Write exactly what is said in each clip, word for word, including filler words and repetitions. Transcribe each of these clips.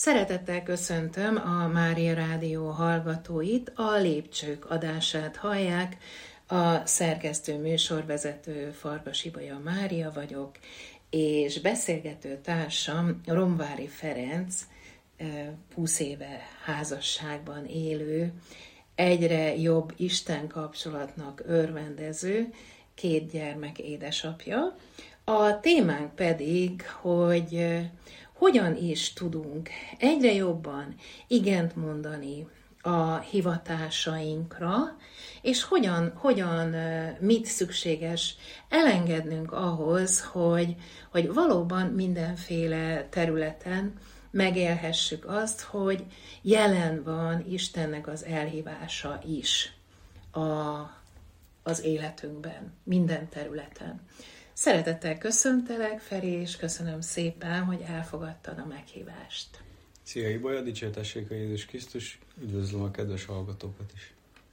Szeretettel köszöntöm a Mária Rádió hallgatóit, a Lépcsők adását hallják, a szerkesztő műsorvezető Farkas Ibolya Mária vagyok, és beszélgető társam Romvári Ferenc, húsz éve házasságban élő, egyre jobb Isten kapcsolatnak örvendező, két gyermek édesapja. A témánk pedig, hogy hogyan is tudunk egyre jobban igent mondani a hivatásainkra, és hogyan, hogyan mit szükséges elengednünk ahhoz, hogy, hogy valóban mindenféle területen megélhessük azt, hogy jelen van Istennek az elhívása is a, az életünkben, minden területen. Szeretettel köszöntelek, Feri, és köszönöm szépen, hogy elfogadtad a meghívást. Szia Ibolya, dicsértessék a Jézus Krisztus, üdvözlöm a kedves hallgatókat is.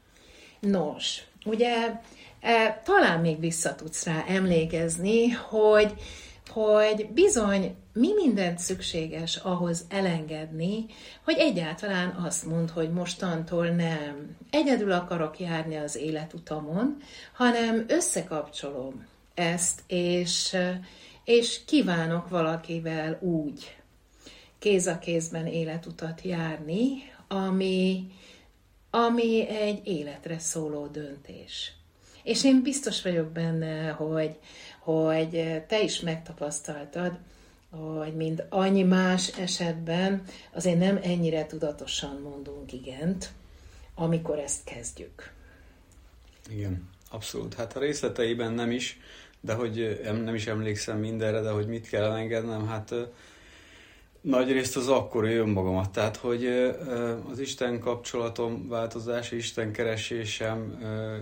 Nos, ugye e, talán még vissza tudsz rá emlékezni, hogy, hogy bizony mi mindent szükséges ahhoz elengedni, hogy egyáltalán azt mondd, hogy mostantól nem egyedül akarok járni az életutamon, hanem összekapcsolom ezt, és, és kívánok valakivel úgy kéz a kézben életutat járni, ami, ami egy életre szóló döntés. És én biztos vagyok benne, hogy, hogy te is megtapasztaltad, hogy mind annyi más esetben azért nem ennyire tudatosan mondunk igent, amikor ezt kezdjük. Igen, abszolút. Hát a részleteiben nem is, de hogy nem is emlékszem mindenre, de hogy mit kell elengednem, hát nagyrészt az akkor jön magamat. Tehát, hogy az Isten kapcsolatom változása, Isten keresésem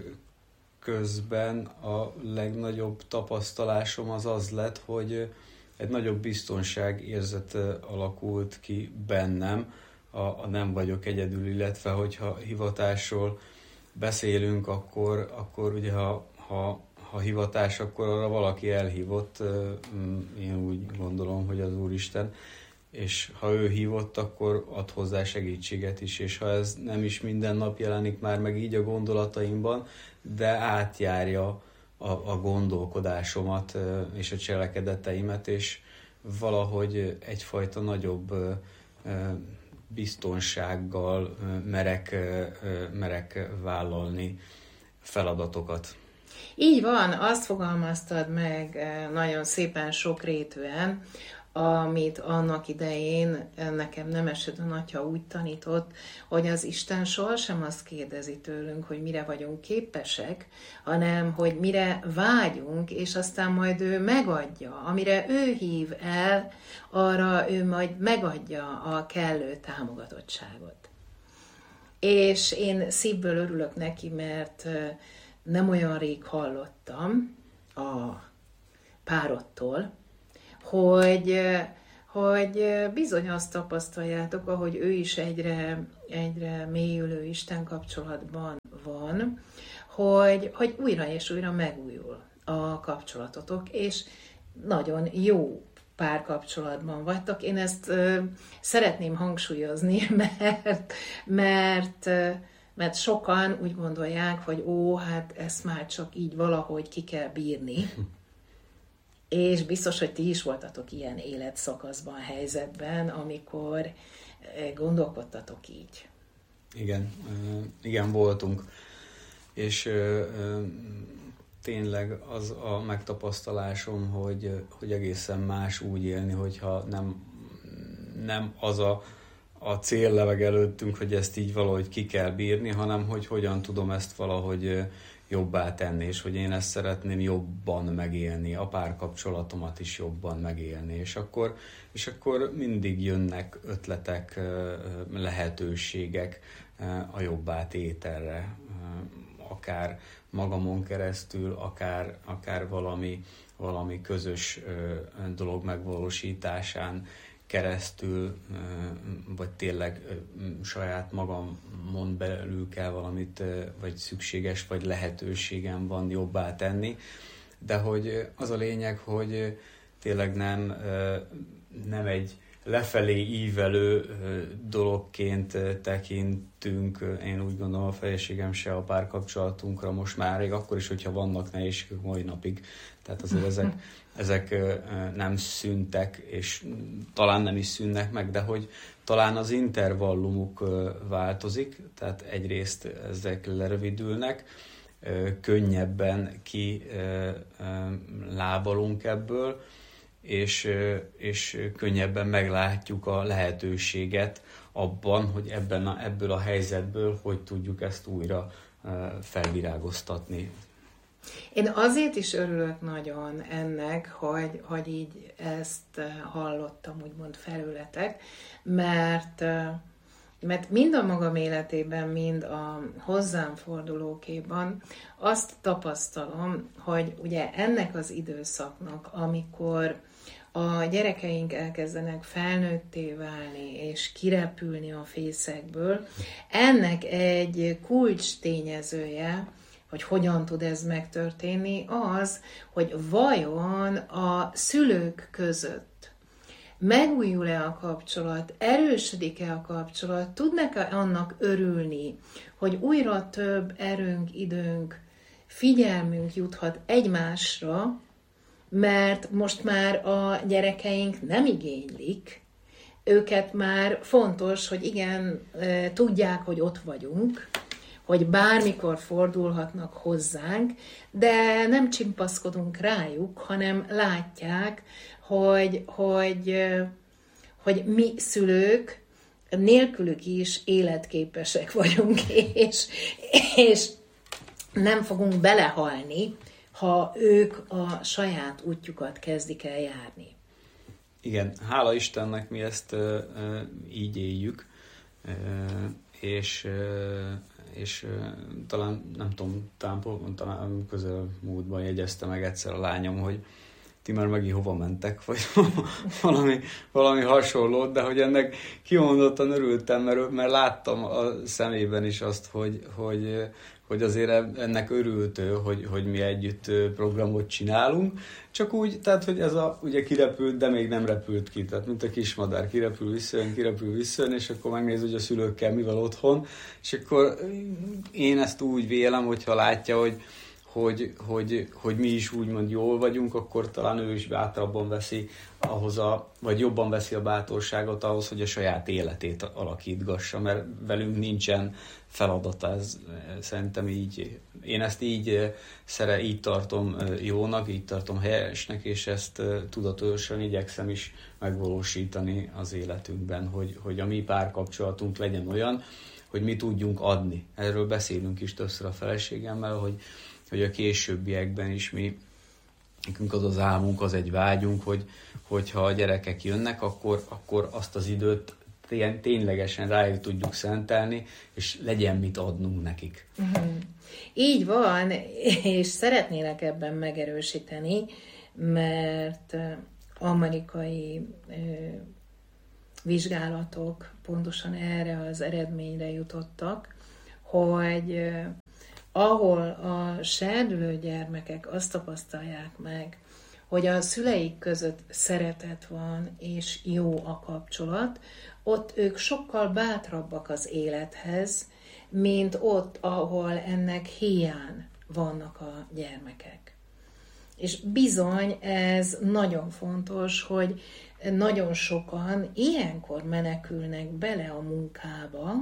közben a legnagyobb tapasztalásom az az lett, hogy egy nagyobb biztonság érzet alakult ki bennem, a, a nem vagyok egyedül, illetve hogyha hivatásról beszélünk, akkor, akkor ugye ha, ha, ha hivatás, akkor arra valaki elhívott, én úgy gondolom, hogy az Úristen, és ha ő hívott, akkor ad hozzá segítséget is, és ha ez nem is minden nap jelenik már meg így a gondolataimban, de átjárja a, a gondolkodásomat és a cselekedeteimet, és valahogy egyfajta nagyobb biztonsággal merek, merek vállalni feladatokat. Így van, azt fogalmaztad meg nagyon szépen sokrétűen, amit annak idején nekem Nemesödön atya úgy tanított, hogy az Isten sohasem azt kérdezi tőlünk, hogy mire vagyunk képesek, hanem hogy mire vágyunk, és aztán majd ő megadja. Amire ő hív el, arra ő majd megadja a kellő támogatottságot. És én szívből örülök neki, mert nem olyan rég hallottam a párodtól, hogy, hogy bizony azt tapasztaljátok, ahogy ő is egyre, egyre mélyülő Isten kapcsolatban van, hogy, hogy újra és újra megújul a kapcsolatotok, és nagyon jó párkapcsolatban vagytok. Én ezt uh, szeretném hangsúlyozni, mert, mert, uh, mert sokan úgy gondolják, hogy ó, hát ezt már csak így valahogy ki kell bírni. És biztos, hogy ti is voltatok ilyen életszakaszban, helyzetben, amikor gondolkodtatok így. Igen, igen, voltunk. És tényleg az a megtapasztalásom, hogy, hogy egészen más úgy élni, hogyha nem, nem az a, a cél leveg előttünk, hogy ezt így valahogy ki kell bírni, hanem hogy hogyan tudom ezt valahogy jobbá tenni, és hogy én ezt szeretném jobban megélni, a párkapcsolatomat is jobban megélni, és akkor, és akkor mindig jönnek ötletek, lehetőségek a jobbá tételre, akár magamon keresztül, akár, akár valami, valami közös dolog megvalósításán keresztül, vagy tényleg saját magamon belül kell valamit, vagy szükséges, vagy lehetőségem van jobbá tenni. De hogy az a lényeg, hogy tényleg nem, nem egy lefelé ívelő dologként tekintünk, én úgy gondolom a feleségem se a párkapcsolatunkra most már, még akkor is, hogyha vannak nehézségek mai napig. Tehát azért ezek, ezek nem szűntek, és talán nem is szűnnek meg, de hogy talán az intervallumuk változik, tehát egyrészt ezek lerövidülnek, könnyebben kilábalunk ebből, és, és könnyebben meglátjuk a lehetőséget abban, hogy ebben a, ebből a helyzetből hogy tudjuk ezt újra felvirágoztatni. Én azért is örülök nagyon ennek, hogy, hogy így ezt hallottam, úgymond felületek, mert, mert mind a magam életében, mind a hozzám fordulókéban azt tapasztalom, hogy ugye ennek az időszaknak, amikor a gyerekeink elkezdenek felnőtté válni és kirepülni a fészekből, ennek egy kulcs tényezője, hogy hogyan tud ez megtörténni, az, hogy vajon a szülők között megújul-e a kapcsolat, erősödik-e a kapcsolat, tudnak-e annak örülni, hogy újra több erőnk, időnk, figyelmünk juthat egymásra, mert most már a gyerekeink nem igénylik, őket már fontos, hogy igen, tudják, hogy ott vagyunk, hogy bármikor fordulhatnak hozzánk, de nem csimpaszkodunk rájuk, hanem látják, hogy, hogy, hogy mi szülők nélkülük is életképesek vagyunk, és, és nem fogunk belehalni, ha ők a saját útjukat kezdik el járni. Igen, hála Istennek mi ezt uh, így éljük, uh, és, uh, és uh, talán, nem tudom, talán, talán közelmúltban jegyezte meg egyszer a lányom, hogy ti már megint hova mentek, vagy valami, valami hasonlót, de hogy ennek kimondottan örültem, mert, mert láttam a szemében is azt, hogy, hogy, hogy azért ennek örült ő, hogy, hogy mi együtt programot csinálunk, csak úgy, tehát, hogy ez a, ugye kirepült, de még nem repült ki, tehát mint a kismadár, kirepül, visszajön, kirepül, visszajön, és akkor megnéz, hogy a szülőkkel mi van otthon, és akkor én ezt úgy vélem, hogyha látja, hogy Hogy, hogy, hogy mi is úgymond jól vagyunk, akkor talán ő is bátrabban veszi ahhoz a, vagy jobban veszi a bátorságot ahhoz, hogy a saját életét alakítgassa, mert velünk nincsen feladata, ez szerintem így, én ezt így szere, így tartom jónak, így tartom helyesnek, és ezt tudatosan igyekszem is megvalósítani az életünkben, hogy, hogy a mi párkapcsolatunk legyen olyan, hogy mi tudjunk adni. Erről beszélünk is többször a feleségemmel, hogy hogy a későbbiekben is mi, nekünk az az álmunk, az egy vágyunk, hogy, hogyha a gyerekek jönnek, akkor, akkor azt az időt ténylegesen rájuk tudjuk szentelni, és legyen mit adnunk nekik. Uh-huh. Így van, és szeretnélek ebben megerősíteni, mert amerikai ö, vizsgálatok pontosan erre az eredményre jutottak, hogy ö, ahol a serdülő gyermekek azt tapasztalják meg, hogy a szüleik között szeretet van, és jó a kapcsolat, ott ők sokkal bátrabbak az élethez, mint ott, ahol ennek hiány vannak a gyermekek. És bizony ez nagyon fontos, hogy nagyon sokan ilyenkor menekülnek bele a munkába,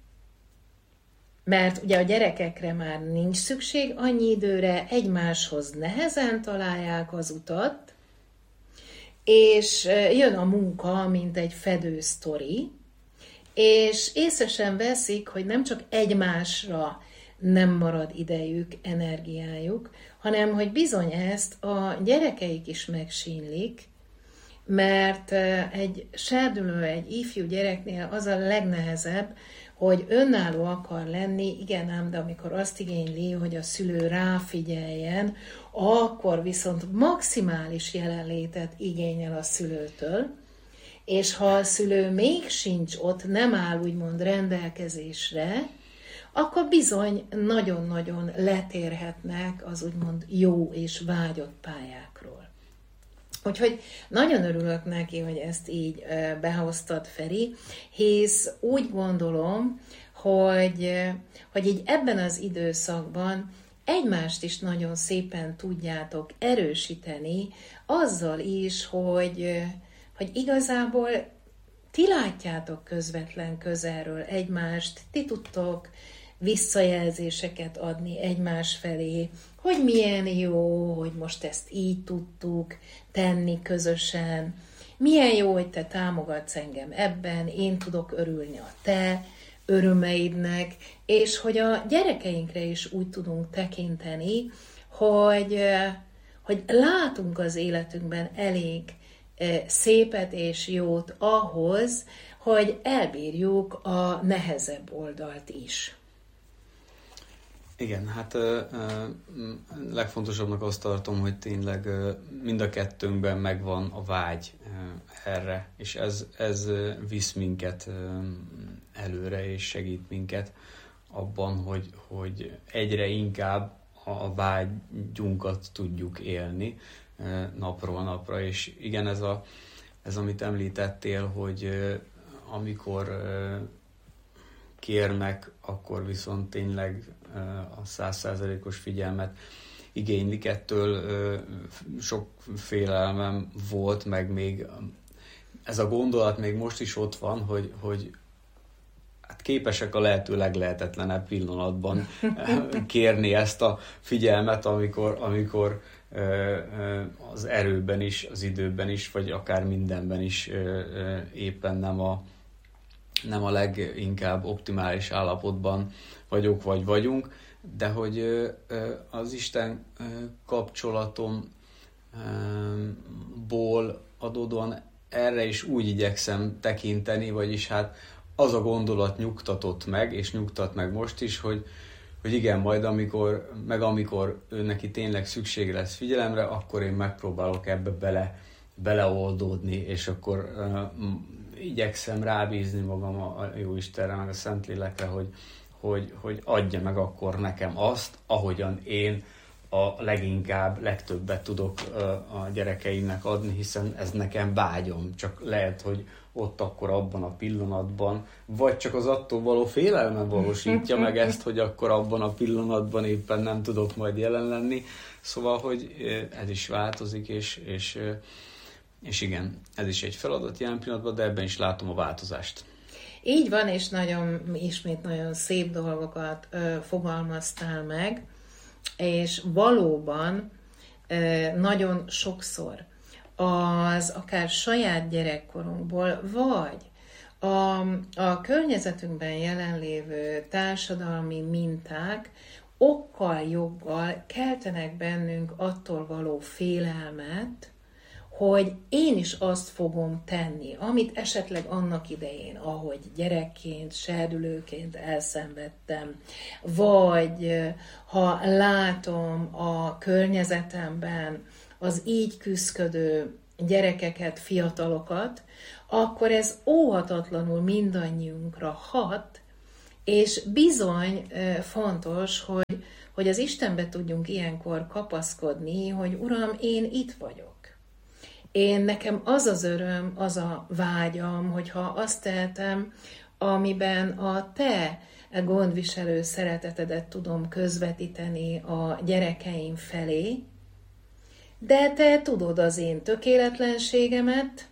mert ugye a gyerekekre már nincs szükség annyi időre, egymáshoz nehezen találják az utat, és jön a munka, mint egy fedő sztori, és észre sem veszik, hogy nem csak egymásra nem marad idejük, energiájuk, hanem hogy bizony ezt a gyerekeik is megsínlik, mert egy serdülő, egy ifjú gyereknél az a legnehezebb, hogy önálló akar lenni, igen ám, de amikor azt igényli, hogy a szülő ráfigyeljen, akkor viszont maximális jelenlétet igényel a szülőtől, és ha a szülő még sincs ott, nem áll úgymond rendelkezésre, akkor bizony nagyon-nagyon letérhetnek az úgymond jó és vágyott pályákról. Úgyhogy nagyon örülök neki, hogy ezt így behoztad, Feri, hisz úgy gondolom, hogy, hogy így ebben az időszakban egymást is nagyon szépen tudjátok erősíteni, azzal is, hogy, hogy igazából ti látjátok közvetlen közelről egymást, ti tudtok visszajelzéseket adni egymás felé, hogy milyen jó, hogy most ezt így tudtuk tenni közösen, milyen jó, hogy te támogatsz engem ebben, én tudok örülni a te örömeidnek, és hogy a gyerekeinkre is úgy tudunk tekinteni, hogy, hogy látunk az életünkben elég szépet és jót ahhoz, hogy elbírjuk a nehezebb oldalt is. Igen, hát ö, ö, legfontosabbnak azt tartom, hogy tényleg ö, mind a kettőnkben megvan a vágy ö, erre, és ez, ez visz minket ö, előre, és segít minket abban, hogy, hogy egyre inkább a vágyunkat tudjuk élni ö, napról napra, és igen, ez, a, ez amit említettél, hogy ö, amikor ö, kérnek, akkor viszont tényleg a száz százalékos figyelmet igénylik. Ettől sok félelmem volt, meg még ez a gondolat még most is ott van, hogy, hogy hát képesek a lehető leglehetetlenebb pillanatban kérni ezt a figyelmet, amikor, amikor az erőben is, az időben is, vagy akár mindenben is éppen nem a nem a leginkább optimális állapotban vagyok, vagy vagyunk, de hogy az Isten kapcsolatomból adódóan erre is úgy igyekszem tekinteni, vagyis hát az a gondolat nyugtatott meg, és nyugtat meg most is, hogy, hogy igen, majd amikor, meg amikor ő neki tényleg szüksége lesz figyelemre, akkor én megpróbálok ebbe bele, beleoldódni, és akkor igyekszem rábízni magam a Jóistenre, meg a Szentlélekre, hogy, hogy, hogy adja meg akkor nekem azt, ahogyan én a leginkább, legtöbbet tudok a gyerekeimnek adni, hiszen ez nekem vágyom. Csak lehet, hogy ott akkor abban a pillanatban, vagy csak az attól való félelmem valósítja meg ezt, hogy akkor abban a pillanatban éppen nem tudok majd jelen lenni. Szóval, hogy ez is változik, és, és És igen, ez is egy feladat jelen pillanatban, de ebben is látom a változást. Így van, és nagyon, ismét nagyon szép dolgokat ö, fogalmaztál meg, és valóban ö, nagyon sokszor az akár saját gyerekkorunkból, vagy a, a környezetünkben jelenlévő társadalmi minták okkal, joggal keltenek bennünk attól való félelmet, hogy én is azt fogom tenni, amit esetleg annak idején, ahogy gyerekként, serdülőként elszenvedtem, vagy ha látom a környezetemben az így küszködő gyerekeket, fiatalokat, akkor ez óhatatlanul mindannyiunkra hat, és bizony fontos, hogy, hogy az Istenbe tudjunk ilyenkor kapaszkodni, hogy Uram, én itt vagyok. Én nekem az az öröm, az a vágyam, hogyha azt tehetem, amiben a te gondviselő szeretetedet tudom közvetíteni a gyerekeim felé, de te tudod az én tökéletlenségemet,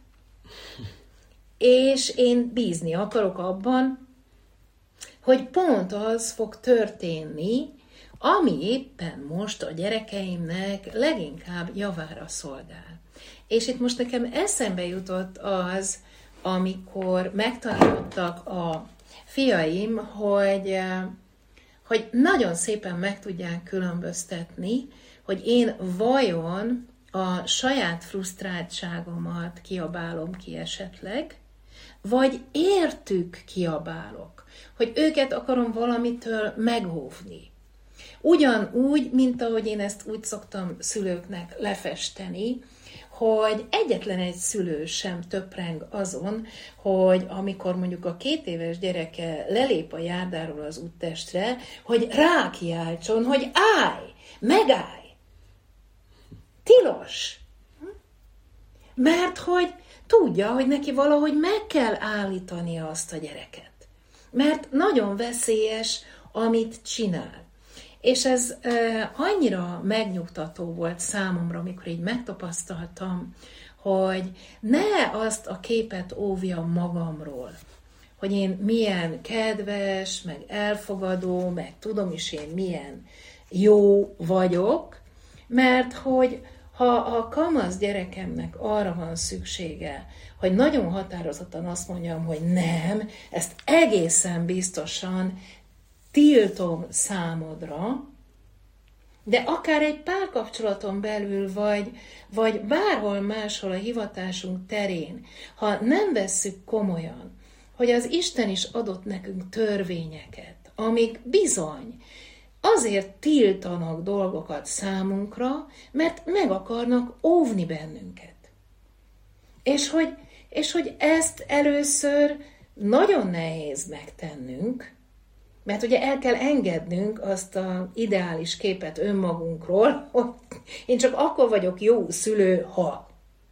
és én bízni akarok abban, hogy pont az fog történni, ami éppen most a gyerekeimnek leginkább javára szolgál. És itt most nekem eszembe jutott az, amikor megtanítottak a fiaim, hogy, hogy nagyon szépen meg tudják különböztetni, hogy én vajon a saját frusztráltságomat kiabálom ki esetleg, vagy értük kiabálok, hogy őket akarom valamitől megóvni. Ugyanúgy, mint ahogy én ezt úgy szoktam szülőknek lefesteni, hogy egyetlen egy szülő sem töpreng azon, hogy amikor mondjuk a két éves gyereke lelép a járdáról az úttestre, hogy rákiáltson, hogy állj, megállj, tilos. Mert hogy tudja, hogy neki valahogy meg kell állítania azt a gyereket. Mert nagyon veszélyes, amit csinál. És ez e, annyira megnyugtató volt számomra, amikor így megtapasztaltam, hogy ne azt a képet óvjam magamról, hogy én milyen kedves, meg elfogadó, meg tudom is én milyen jó vagyok, mert hogy ha a kamasz gyerekemnek arra van szüksége, hogy nagyon határozottan azt mondjam, hogy nem, ezt egészen biztosan tiltom számodra, de akár egy párkapcsolaton belül, vagy, vagy bárhol máshol a hivatásunk terén, ha nem vesszük komolyan, hogy az Isten is adott nekünk törvényeket, amik bizony azért tiltanak dolgokat számunkra, mert meg akarnak óvni bennünket. És hogy, és hogy ezt először nagyon nehéz megtennünk, mert ugye el kell engednünk azt az ideális képet önmagunkról, hogy én csak akkor vagyok jó szülő, ha.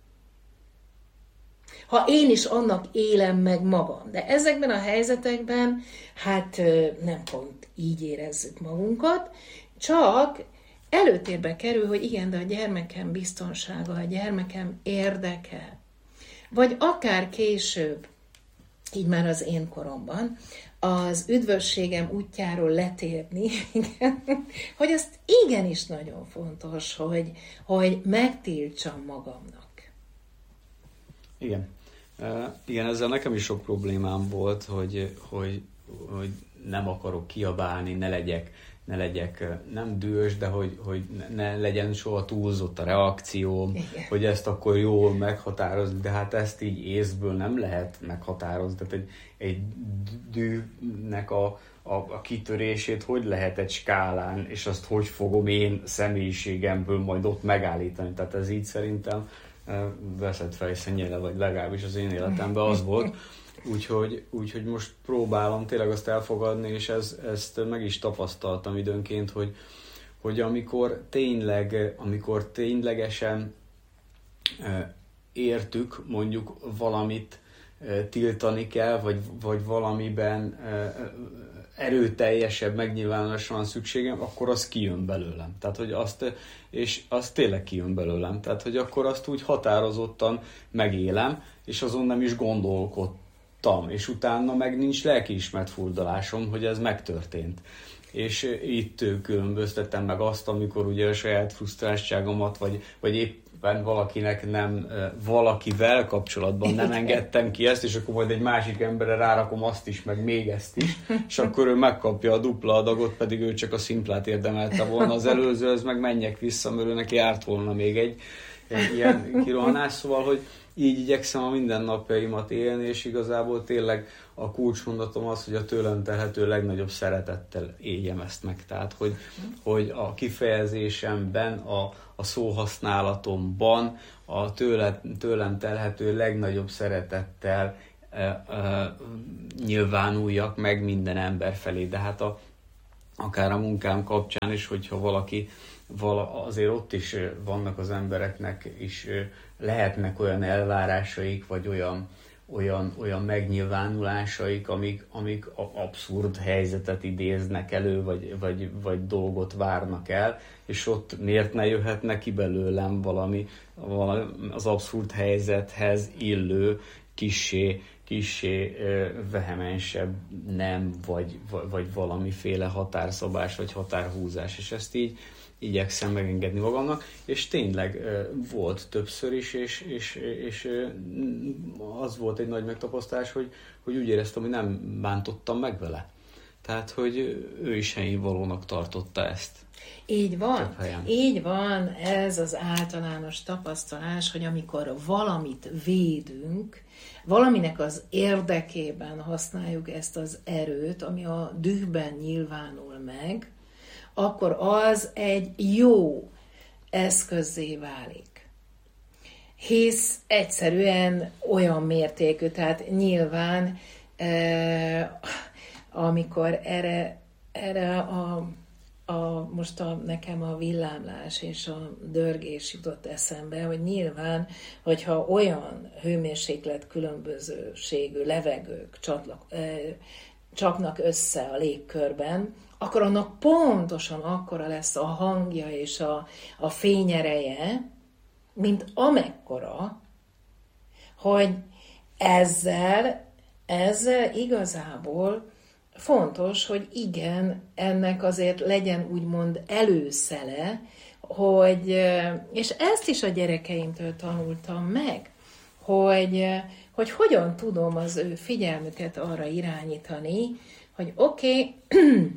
Ha én is annak élem meg magam. De ezekben a helyzetekben hát nem pont így érezzük magunkat, csak előtérbe kerül, hogy igen, de a gyermekem biztonsága, a gyermekem érdeke. Vagy akár később, így már az én koromban, az üdvösségem útjáról letérni, igen, hogy ezt igenis nagyon fontos, hogy, hogy megtiltsam magamnak. Igen. Uh, igen, ezzel nekem is sok problémám volt, hogy, hogy, hogy nem akarok kiabálni, ne legyek, ne legyek nem dühös, de hogy, hogy ne legyen soha túlzott a reakcióm, igen. Hogy ezt akkor jól meghatározni, de hát ezt így észből nem lehet meghatározni. Tehát egy, egy dühnek a, a, a kitörését hogy lehet egy skálán, és azt hogy fogom én személyiségemből majd ott megállítani. Tehát ez így szerintem veszett fejszennyele, vagy legalábbis az én életemben az volt. Úgyhogy, úgyhogy most próbálom tényleg azt elfogadni, és ez, ezt meg is tapasztaltam időnként, hogy, hogy amikor tényleg, amikor ténylegesen értük, mondjuk valamit tiltani kell, vagy, vagy valamiben erőteljesebb megnyilvánulásra van szükségem, akkor az kijön belőlem. Tehát, hogy azt, és az tényleg kijön belőlem. Tehát, hogy akkor azt úgy határozottan megélem, és azon nem is gondolkodtam. És utána meg nincs lelkiismert furdalásom, hogy ez megtörtént. És itt különböztettem meg azt, amikor ugye a saját frusztráltságomat, vagy, vagy éppen valakinek nem, valakivel kapcsolatban nem engedtem ki ezt, és akkor majd egy másik emberre rárakom azt is, meg még ezt is, és akkor ő megkapja a dupla adagot, pedig ő csak a szimplát érdemelte volna. Az előzőhöz meg menjek vissza, mert ő neki járt volna még egy, egy ilyen kirohanás, szóval, hogy így igyekszem a mindennapjaimat élni, és igazából tényleg a kulcsmondatom az, hogy a tőlem telhető legnagyobb szeretettel éljem ezt meg. Tehát, hogy, hogy a kifejezésemben, a, a szóhasználatomban a tőle, tőlem telhető legnagyobb szeretettel e, e, nyilvánuljak meg minden ember felé. De hát a, akár a munkám kapcsán is, hogyha valaki, vala, azért ott is vannak az embereknek is lehetnek olyan elvárásaik, vagy olyan, olyan, olyan megnyilvánulásaik, amik, amik abszurd helyzetet idéznek elő, vagy, vagy, vagy dolgot várnak el, és ott miért ne jöhetne ki belőlem valami, valami az abszurd helyzethez illő, kissé, kissé vehemensebb nem, vagy, vagy valamiféle határszabás, vagy határhúzás, és ezt így igyekszem megengedni magamnak, és tényleg volt többször is, és, és, és az volt egy nagy megtapasztalás, hogy, hogy úgy éreztem, hogy nem bántottam meg vele. Tehát, hogy ő is helyén valónak tartotta ezt. Így van, így van, ez az általános tapasztalás, hogy amikor valamit védünk, valaminek az érdekében használjuk ezt az erőt, ami a dühben nyilvánul meg, akkor az egy jó eszközzé válik. Hisz egyszerűen olyan mértékű, tehát nyilván eh, amikor erre, erre a, a, most a, nekem a villámlás és a dörgés jutott eszembe, hogy nyilván, hogyha olyan hőmérséklet különbözőségű levegők csatlak, eh, csapnak össze a légkörben, akkor annak pontosan akkora lesz a hangja és a, a fényereje, mint amekkora, hogy ezzel, ezzel igazából fontos, hogy igen, ennek azért legyen úgymond előszele, hogy, és ezt is a gyerekeimtől tanultam meg, hogy, hogy hogyan tudom az ő figyelmüket arra irányítani, hogy oké, okay,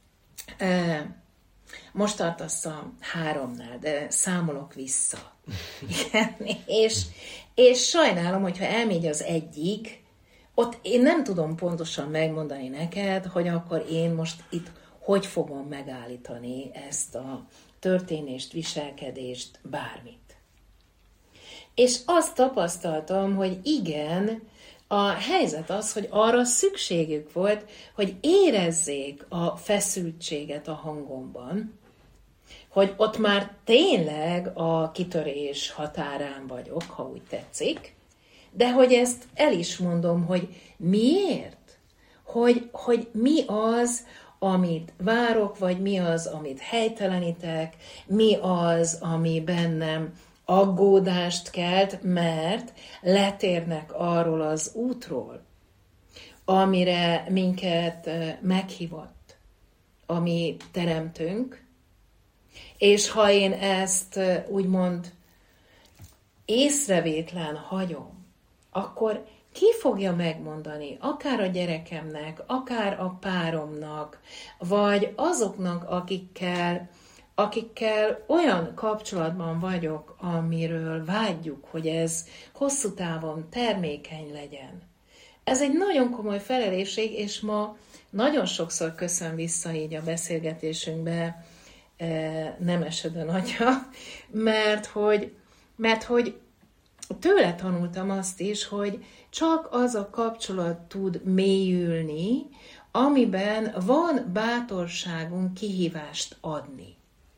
most tartasz a háromnál, de számolok vissza. Igen, és, és sajnálom, hogyha elmegy az egyik, ott én nem tudom pontosan megmondani neked, hogy akkor én most itt hogy fogom megállítani ezt a történést, viselkedést, bármit. És azt tapasztaltam, hogy igen, a helyzet az, hogy arra szükségük volt, hogy érezzék a feszültséget a hangomban, hogy ott már tényleg a kitörés határán vagyok, ha úgy tetszik, de hogy ezt el is mondom, hogy miért? Hogy, hogy mi az, amit várok, vagy mi az, amit helytelenítek, mi az, ami bennem aggódást kelt, mert letérnek arról az útról, amire minket meghívott a mi teremtőnk, és ha én ezt úgymond észrevétlen hagyom, akkor ki fogja megmondani, akár a gyerekemnek, akár a páromnak, vagy azoknak, akikkel, akikkel olyan kapcsolatban vagyok, amiről vágyjuk, hogy ez hosszú távon termékeny legyen. Ez egy nagyon komoly felelősség, és ma nagyon sokszor köszön vissza így a beszélgetésünkbe Nemeseden atya, mert hogy, mert hogy tőle tanultam azt is, hogy csak az a kapcsolat tud mélyülni, amiben van bátorságunk kihívást adni.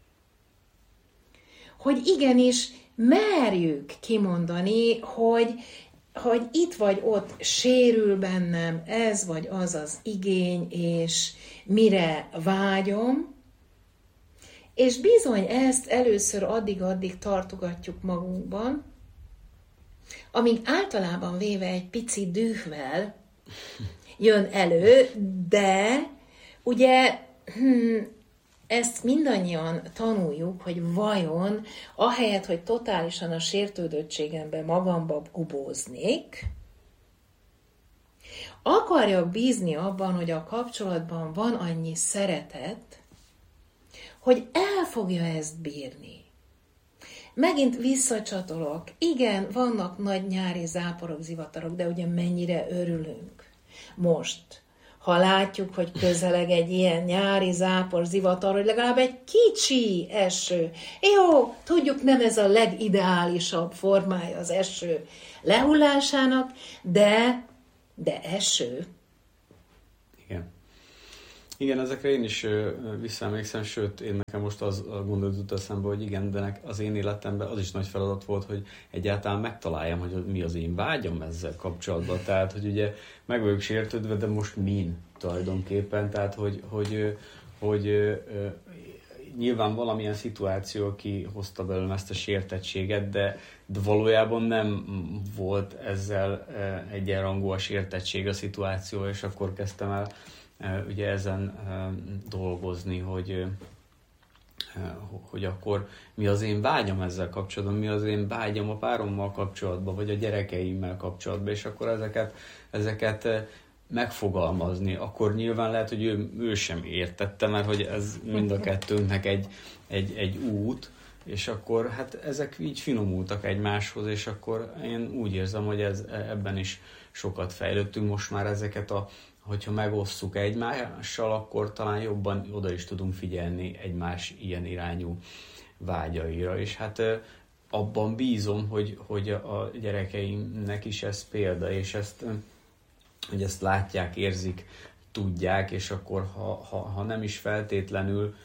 Hogy igenis merjük kimondani, hogy, hogy itt vagy ott sérül bennem ez vagy az az igény, és mire vágyom, és bizony ezt először addig-addig tartogatjuk magunkban, amíg általában véve egy pici dühvel jön elő, de ugye hm, ezt mindannyian tanuljuk, hogy vajon ahelyett, hogy totálisan a sértődöttségembe magamba gubóznék, akarjak bízni abban, hogy a kapcsolatban van annyi szeretet, hogy el fogja ezt bírni. Megint visszacsatolok. Igen, vannak nagy nyári záporok, zivatarok, de ugye mennyire örülünk most, ha látjuk, hogy közeleg egy ilyen nyári zápor, zivatar, hogy legalább egy kicsi eső. Jó, tudjuk, nem ez a legideálisabb formája az eső lehullásának, de, de eső. Igen. Igen, ezekre én is visszaemlékszem, sőt, én nekem most az a gondolat jut eszembe, hogy igen, de az én életemben az is nagy feladat volt, hogy egyáltalán megtaláljam, hogy mi az én vágyam ezzel kapcsolatban. Tehát, hogy ugye meg vagyok sértődve, de most min tulajdonképpen. Tehát, hogy, hogy, hogy, hogy nyilván valamilyen szituáció, aki hozta belőlem ezt a sértettséget, de, de valójában nem volt ezzel egyenrangú a sértettség a szituáció, és akkor kezdtem el ugye ezen dolgozni, hogy, hogy akkor mi az én vágyam ezzel kapcsolatban, mi az én vágyam a párommal kapcsolatban, vagy a gyerekeimmel kapcsolatban, és akkor ezeket, ezeket megfogalmazni. Akkor nyilván lehet, hogy ő, ő sem értette, mert hogy ez mind a kettőnknek egy, egy, egy út, és akkor hát ezek így finomultak egymáshoz, és akkor én úgy érzem, hogy ez, ebben is sokat fejlődtünk. Most már ezeket a hogyha megosszuk egymással, akkor talán jobban oda is tudunk figyelni egymás ilyen irányú vágyaira. És hát abban bízom, hogy, hogy a gyerekeimnek is ez példa, és ezt, hogy ezt látják, érzik, tudják, és akkor ha, ha, ha nem is feltétlenül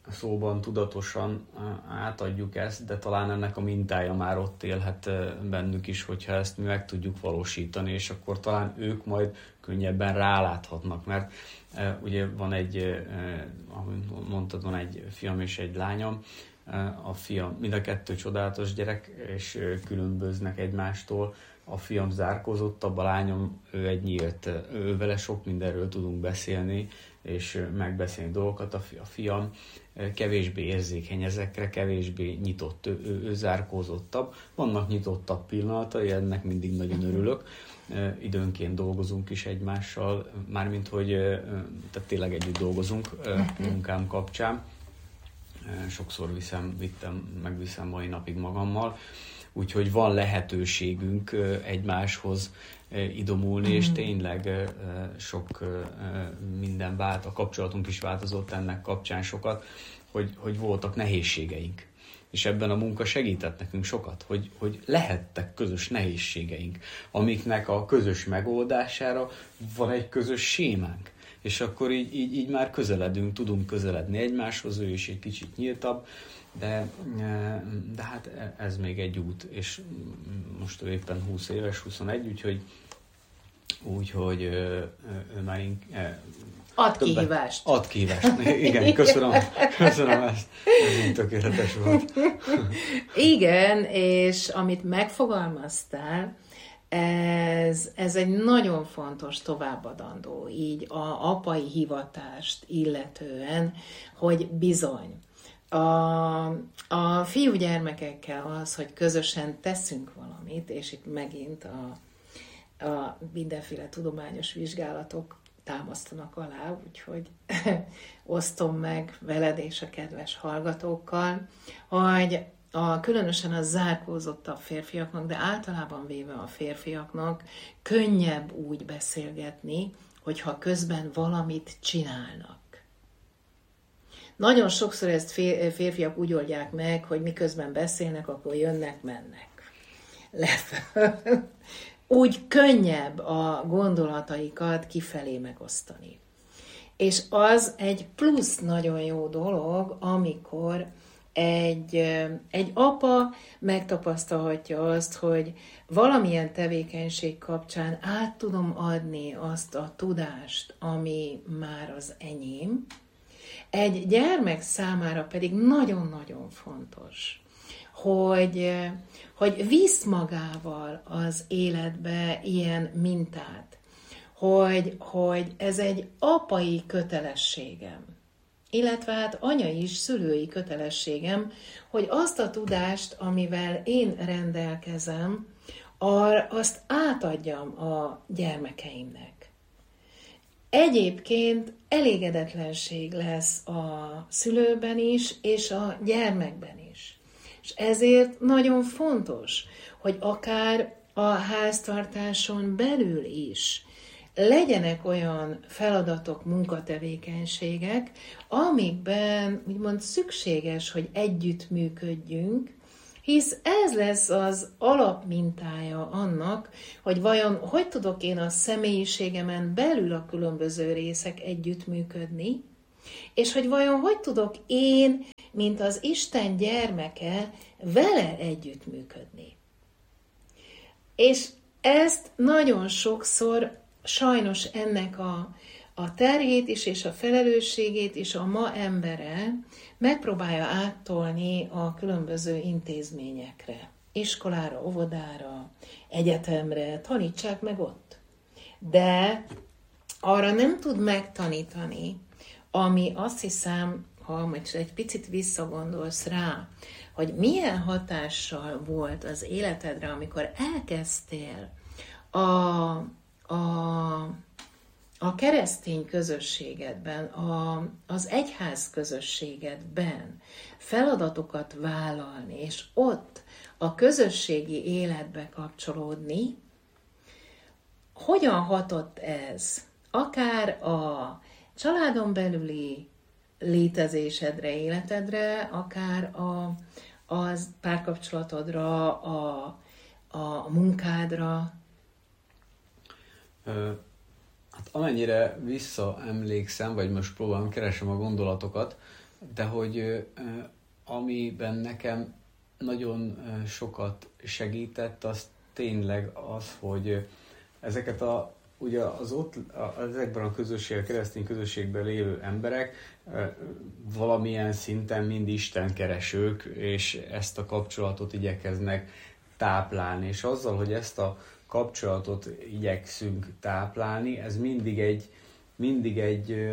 szóban tudatosan átadjuk ezt, de talán ennek a mintája már ott élhet bennük is, hogyha ezt mi meg tudjuk valósítani, és akkor talán ők majd könnyebben ráláthatnak, mert ugye van egy, ahogy mondtad, van egy fiam és egy lányom, a fiam, mind a kettő csodálatos gyerek, és különböznek egymástól. A fiam zárkózottabb, a lányom, ő egy nyílt, ő vele sok mindenről tudunk beszélni, és megbeszélni dolgokat. A fiam kevésbé érzékeny ezekre, kevésbé nyitott, ő, ő, ő zárkózottabb. Vannak nyitottabb pillanatai, ennek mindig nagyon örülök. Időnként dolgozunk is egymással, mármint hogy tehát tényleg együtt dolgozunk munkám kapcsán. Sokszor viszem, vittem, megviszem mai napig magammal. Úgyhogy van lehetőségünk egymáshoz idomulni, és tényleg sok minden vált, a kapcsolatunk is változott ennek kapcsán sokat, hogy, hogy voltak nehézségeink. És ebben a munka segített nekünk sokat, hogy, hogy lehettek közös nehézségeink, amiknek a közös megoldására van egy közös sémánk. És akkor így, így, így már közeledünk, tudunk közeledni egymáshoz, ő is egy kicsit nyíltabb, de, de hát ez még egy út, és most ő éppen húsz éves, huszonegy, úgyhogy, úgyhogy ő már inkább... Ad kihívást. Ad kihívást. Igen, köszönöm, köszönöm ezt. Ez tökéletes volt. Igen, és amit megfogalmaztál, ez, ez egy nagyon fontos továbbadandó, így a apai hivatást illetően, hogy bizony, A, a fiúgyermekekkel az, hogy közösen teszünk valamit, és itt megint a, a mindenféle tudományos vizsgálatok támasztanak alá, úgyhogy osztom meg veled és a kedves hallgatókkal, hogy a, különösen a zárkózottabb férfiaknak, de általában véve a férfiaknak könnyebb úgy beszélgetni, hogyha közben valamit csinálnak. Nagyon sokszor ezt férfiak úgy oldják meg, hogy miközben beszélnek, akkor jönnek, mennek. Lefelé. Úgy könnyebb a gondolataikat kifelé megosztani. És az egy plusz nagyon jó dolog, amikor egy, egy apa megtapasztalhatja azt, hogy valamilyen tevékenység kapcsán át tudom adni azt a tudást, ami már az enyém. Egy gyermek számára pedig nagyon-nagyon fontos, hogy, hogy visz magával az életbe ilyen mintát, hogy, hogy ez egy apai kötelességem, illetve hát anyai is, szülői kötelességem, hogy azt a tudást, amivel én rendelkezem, azt átadjam a gyermekeimnek. Egyébként elégedetlenség lesz a szülőben is, és a gyermekben is. És ezért nagyon fontos, hogy akár a háztartáson belül is legyenek olyan feladatok, munkatevékenységek, amikben úgymond szükséges, hogy együttműködjünk, hisz ez lesz az alapmintája annak, hogy vajon hogy tudok én a személyiségemen belül a különböző részek együttműködni, és hogy vajon hogy tudok én, mint az Isten gyermeke, vele együttműködni. És ezt nagyon sokszor sajnos ennek a, a terhét is, és a felelősségét is a ma embere megpróbálja áttolni a különböző intézményekre. Iskolára, óvodára, egyetemre, tanítsák meg ott. De arra nem tud megtanítani, ami azt hiszem, ha most egy picit visszagondolsz rá, hogy milyen hatással volt az életedre, amikor elkezdtél a, a, a keresztény közösségedben, a, az egyház közösségedben feladatokat vállalni, és ott a közösségi életbe kapcsolódni. Hogyan hatott ez? Akár a családon belüli létezésedre, életedre, akár a, a párkapcsolatodra, a, a munkádra? Ö, hát amennyire visszaemlékszem, vagy most próbálom, keresem a gondolatokat, de hogy amiben nekem nagyon sokat segített, az tényleg az, hogy ezeket a, ugye az ott, ezekben a közösségek, keresztény közösségben lévő emberek valamilyen szinten mind istenkeresők, és ezt a kapcsolatot igyekeznek táplálni, és azzal, hogy ezt a kapcsolatot igyekszünk táplálni, ez mindig egy, mindig egy,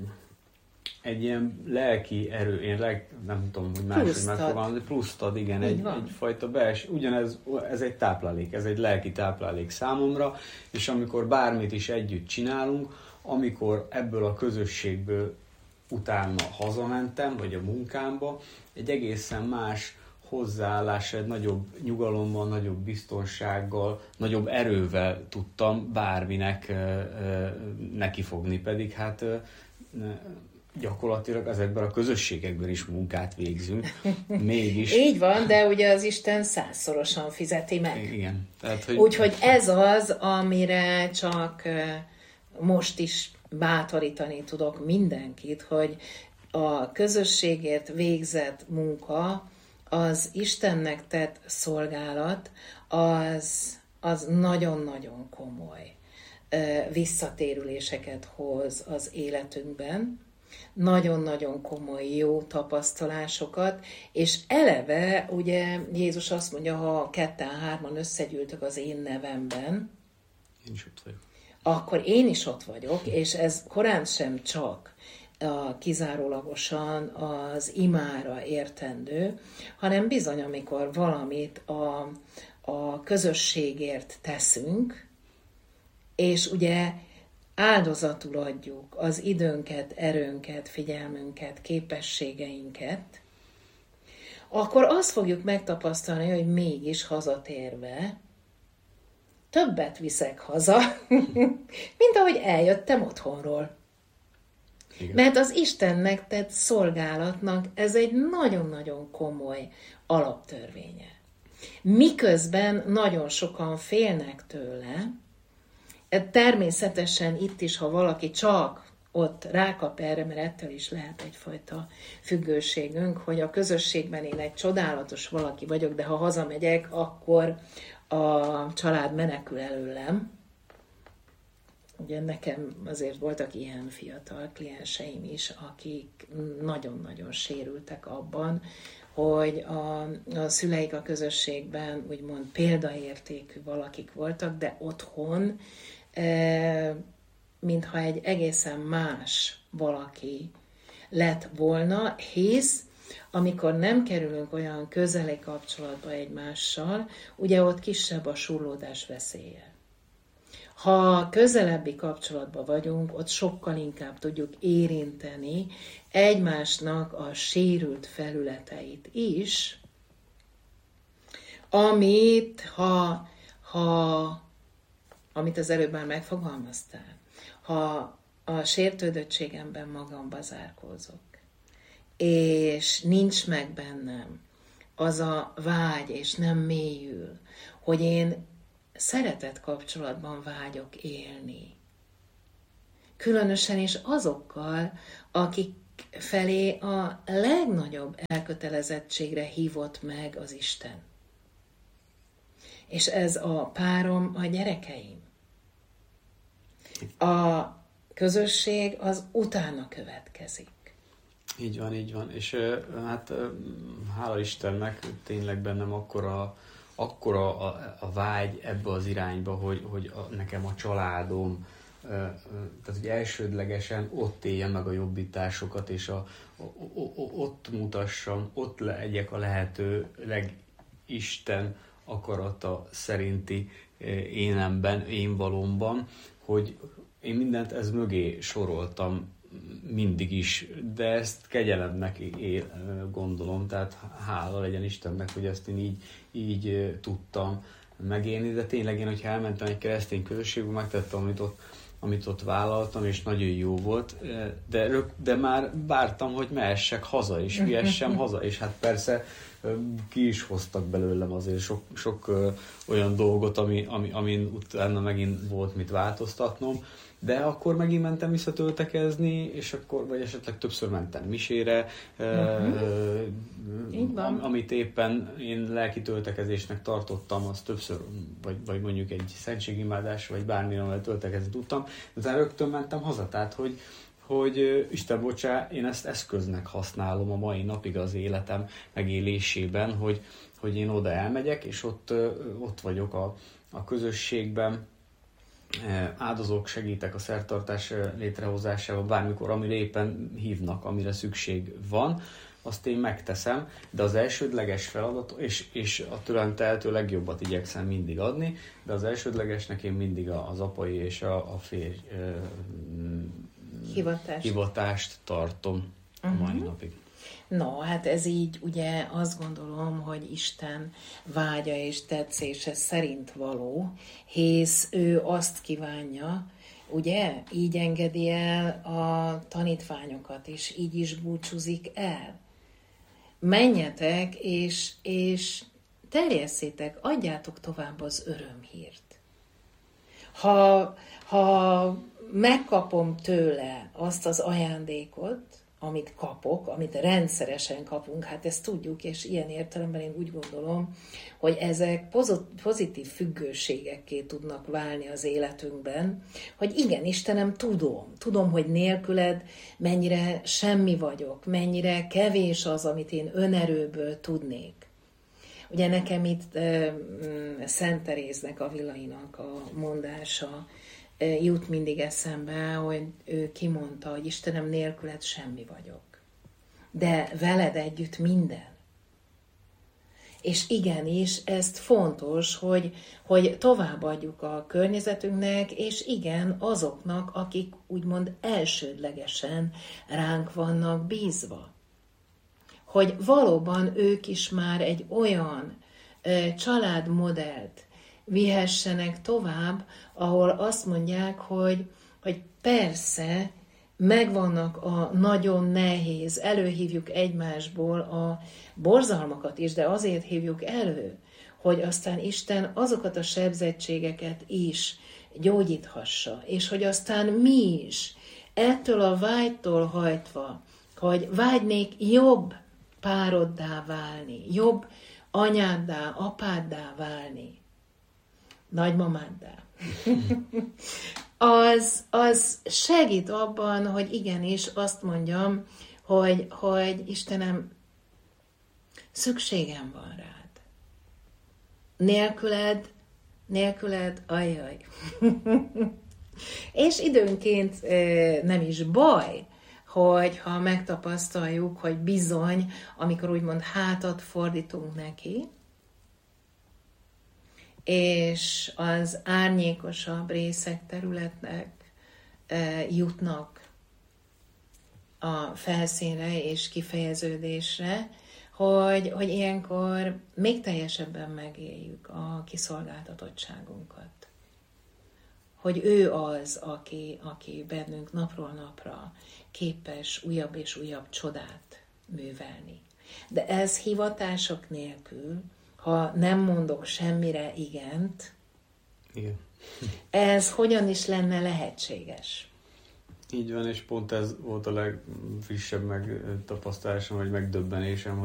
egy ilyen lelki erő, én leg, nem tudom, hogy máshogy megfogalmazni, pluszt ad, igen, egy, egyfajta belső, ugyanez, ez egy táplálék, ez egy lelki táplálék számomra, és amikor bármit is együtt csinálunk, amikor ebből a közösségből utána hazamentem, vagy a munkámba, egy egészen más hozzáállás, egy nagyobb nyugalommal, nagyobb biztonsággal, nagyobb erővel tudtam bárminek nekifogni, pedig hát gyakorlatilag ezekben a közösségekben is munkát végzünk. Mégis. Így van, de ugye az Isten százszorosan fizeti meg. Igen. Tehát, hogy... Úgyhogy ez az, amire csak most is bátorítani tudok mindenkit, hogy a közösségért végzett munka, az Istennek tett szolgálat, az, az nagyon-nagyon komoly visszatérüléseket hoz az életünkben, nagyon-nagyon komoly jó tapasztalásokat, és eleve, ugye Jézus azt mondja, ha ketten-hárman összegyűltök az én nevemben, én is ott vagyok. Akkor én is ott vagyok, és ez korán sem csak a, kizárólagosan az imára értendő, hanem bizony, amikor valamit a, a közösségért teszünk, és ugye áldozatul adjuk az időnket, erőnket, figyelmünket, képességeinket, akkor azt fogjuk megtapasztalni, hogy mégis hazatérve többet viszek haza, mint ahogy eljöttem otthonról. Igen. Mert az Istennek tett szolgálatnak ez egy nagyon-nagyon komoly alaptörvénye. Miközben nagyon sokan félnek tőle, természetesen itt is, ha valaki csak ott rákap erre, mert ettől is lehet egyfajta függőségünk, hogy a közösségben én egy csodálatos valaki vagyok, de ha hazamegyek, akkor a család menekül előlem. Ugye nekem azért voltak ilyen fiatal klienseim is, akik nagyon-nagyon sérültek abban, hogy a, a szüleik a közösségben úgymond példaértékű valakik voltak, de otthon e, mintha egy egészen más valaki lett volna, hisz amikor nem kerülünk olyan közeli kapcsolatba egymással, ugye ott kisebb a surlódás veszélye. Ha közelebbi kapcsolatban vagyunk, ott sokkal inkább tudjuk érinteni egymásnak a sérült felületeit is, amit, ha, ha, amit az előbb már megfogalmaztál, ha a sértődöttségemben magamba zárkózok, és nincs meg bennem az a vágy, és nem mélyül, hogy én szeretett kapcsolatban vágyok élni. Különösen is azokkal, akik felé a legnagyobb elkötelezettségre hívott meg az Isten. És ez a párom, a gyerekeim. A közösség az utána következik. Így van, így van. És hát hála Istennek tényleg bennem akkora, akkora a, a vágy ebbe az irányba, hogy, hogy a, nekem a családom, tehát hogy elsődlegesen ott élje meg a jobbításokat, és a, a, a, ott mutassam, ott legyek a lehető legisten akarata szerinti énemben, én valomban, hogy én mindent ez mögé soroltam mindig is, de ezt kegyelemnek él, gondolom, tehát hála legyen Istennek, hogy ezt én így, így tudtam megélni, de tényleg én, hogyha elmentem egy keresztény közösségbe, megtettem, amit ott, amit ott vállaltam, és nagyon jó volt, de, de már vártam, hogy mehessek haza, és viessem haza, és hát persze ki is hoztak belőlem azért sok, sok olyan dolgot, ami, ami, amin utána megint volt mit változtatnom. De akkor megint mentem visszatöltekezni, és akkor, vagy esetleg többször mentem misére, uh-huh. am, amit éppen én lelki töltekezésnek tartottam, az többször, vagy, vagy mondjuk egy szentségimádás, vagy bármilyen, amivel töltekezni tudtam, de utána rögtön mentem haza, tehát hogy, hogy Isten bocsá, én ezt eszköznek használom a mai napig az életem megélésében, hogy, hogy én oda elmegyek, és ott, ott vagyok a, a közösségben, áldozok, segítek a szertartás létrehozásával, bármikor, amire éppen hívnak, amire szükség van, azt én megteszem, de az elsődleges feladat, és, és a tőlem tehető legjobbat igyekszem mindig adni, de az elsődlegesnek én mindig az apai és a, a férj hivatást. hivatást tartom uh-huh. a mai napig. No, hát ez így ugye azt gondolom, hogy Isten vágya és tetszése szerint való, hisz ő azt kívánja, ugye, így engedi el a tanítványokat, és így is búcsúzik el. Menjetek, és, és terjesszétek, adjátok tovább az örömhírt. Ha, ha megkapom tőle azt az ajándékot, amit kapok, amit rendszeresen kapunk, hát ezt tudjuk, és ilyen értelemben én úgy gondolom, hogy ezek pozitív függőségekké tudnak válni az életünkben, hogy igen, Istenem, tudom, tudom, hogy nélküled mennyire semmi vagyok, mennyire kevés az, amit én önerőből tudnék. Ugye nekem itt uh, Szent Teréznek, Avilainak a mondása jut mindig eszembe, hogy ő kimondta, hogy Istenem, nélküled semmi vagyok. De veled együtt minden. És igenis, ezt fontos, hogy, hogy továbbadjuk a környezetünknek, és igen, azoknak, akik úgymond elsődlegesen ránk vannak bízva. Hogy valóban ők is már egy olyan ö, családmodellt vihessenek tovább, ahol azt mondják, hogy, hogy persze, megvannak a nagyon nehéz, előhívjuk egymásból a borzalmakat is, de azért hívjuk elő, hogy aztán Isten azokat a sebzettségeket is gyógyíthassa, és hogy aztán mi is ettől a vágytól hajtva, hogy vágynék jobb pároddá válni, jobb anyáddá, apáddá válni, nagymamáddá. az, az segít abban, hogy igenis azt mondjam, hogy, hogy Istenem, szükségem van rád. Nélküled, nélküled, ajjaj. És időnként nem is baj, hogy ha megtapasztaljuk, hogy bizony, amikor úgymond hátat fordítunk neki, és az árnyékosabb részek, területnek e, jutnak a felszínre és kifejeződésre, hogy, hogy ilyenkor még teljesebben megéljük a kiszolgáltatottságunkat. Hogy ő az, aki, aki bennünk napról napra képes újabb és újabb csodát művelni. De ez hivatások nélkül, ha nem mondok semmire igent, igen. Ez hogyan is lenne lehetséges? Így van, és pont ez volt a legfrissebb megtapasztalásom, vagy megdöbbenésem,